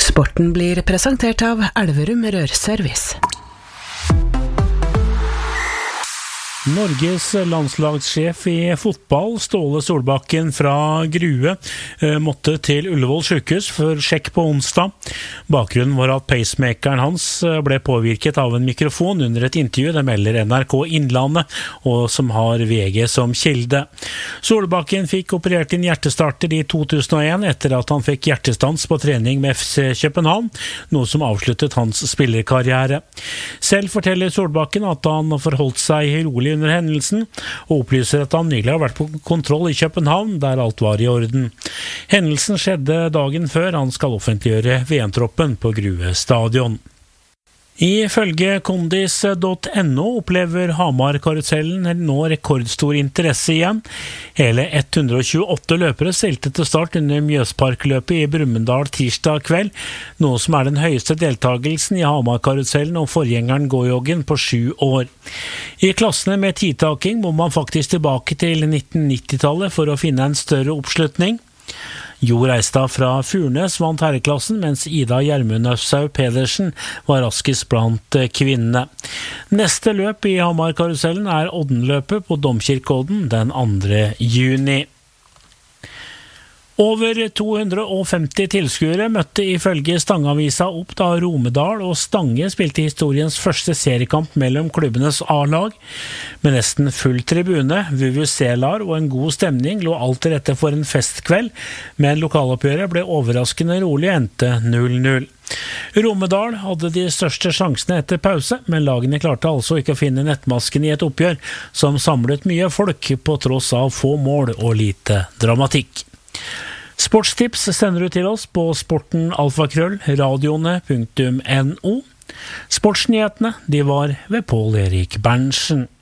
Sporten blir presentert av Elverum Rørservice. Norges landslagssjef i fotball, Ståle Solbakken fra Grue, måtte til Ullevål sykehus for sjekk på onsdag. Bakgrunnen var at pacemakeren hans ble påvirket av en mikrofon under et intervju, det melder NRK Innlandet, og som har VG som kilde. Solbakken fikk operert inn hjertestarter i 2001 etter at han fikk hjertestans på trening med FC København, noe som avsluttet hans spillerkarriere. Selv forteller Solbakken at han forholdt seg rolig under hendelsen, og opplyser at han nylig har vært på kontroll i København, der alt var i orden. Hendelsen skjedde dagen før han skal offentliggjøre VM-troppen på Grue stadion. Ifølge kondis.no opplever Hamar-karusellen nå rekordstor interesse igjen. Hele 128 løpere stilte til start under Mjøsparkløpet i Brumunddal tirsdag kveld, noe som er den høyeste deltagelsen i Hamar-karusellen og forgjengeren gåjoggen på 7 år. I klassene med tidtaking må man faktisk tilbake til 1990-tallet for å finne en større oppslutning. Jo Reistad fra Furnes vant herreklassen, mens Ida Gjermund Øfsau Pedersen var raskest blant kvinnene. Neste løp i Hamar-karusellen er Oddenløpet på Domkirkeodden den 2. juni. Over 250 tilskuere møtte ifølge Stangavisa opp da Romedal og Stange spilte historiens første seriekamp mellom klubbenes A-lag. Med nesten full tribune, VVC-lar og en god stemning lå alt til rette for en festkveld, men lokaloppgjøret ble overraskende rolig og endte 0-0. Romedal hadde de største sjansene etter pause, men lagene klarte altså ikke å finne nettmasken i et oppgjør som samlet mye folk på tross av få mål og lite dramatikk. Sportstips sender du til oss på sportenalfakrøll.radioene.no. Sportsnyhetene, de var ved Pål Erik Berntsen.